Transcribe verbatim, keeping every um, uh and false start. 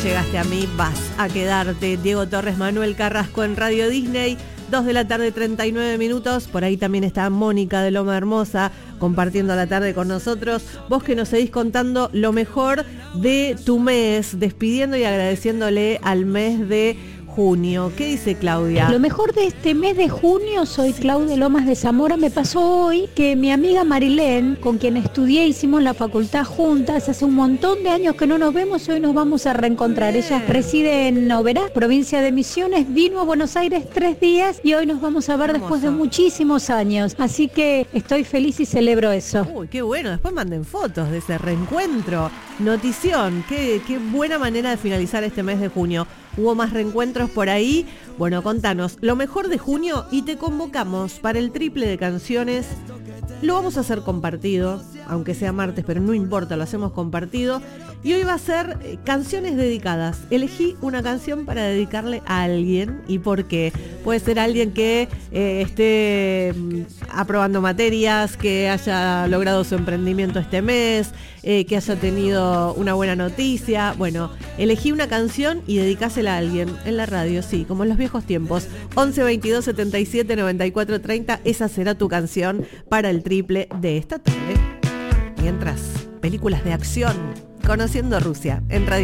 llegaste a mí, vas a quedarte. Diego Torres, Manuel Carrasco en Radio Disney. dos de la tarde, treinta y nueve minutos. Por ahí también está Mónica de Loma Hermosa compartiendo la tarde con nosotros. Vos que nos seguís contando lo mejor de tu mes, despidiendo y agradeciéndole al mes de junio. ¿Qué dice Claudia? Lo mejor de este mes de junio, soy Claudia Lomas de Zamora. Me pasó hoy que mi amiga Marilén, con quien estudié, hicimos la facultad juntas, hace un montón de años que no nos vemos, hoy nos vamos a reencontrar. Bien. Ella reside en Oberá, provincia de Misiones, vino a Buenos Aires tres días y hoy nos vamos a ver Hermoso. Después de muchísimos años. Así que estoy feliz y celebro eso. Uy, qué bueno. Después manden fotos de ese reencuentro. Notición, qué, qué buena manera de finalizar este mes de junio. ¿Hubo más reencuentros por ahí? Bueno, contanos lo mejor de junio y te convocamos para el triple de canciones. Lo vamos a hacer compartido, aunque sea martes, pero no importa, lo hacemos compartido. Y hoy va a ser eh, canciones dedicadas. Elegí una canción para dedicarle a alguien. ¿Y por qué? Puede ser alguien que eh, esté mm, aprobando materias, que haya logrado su emprendimiento este mes, eh, que haya tenido una buena noticia. Bueno, elegí una canción y dedicásela a alguien en la radio, sí, como en los viejos tiempos. once veintidós setenta y siete noventa y cuatro treinta, esa será tu canción para el triple de esta tarde. Mientras, películas de acción, Conociendo Rusia, en Radio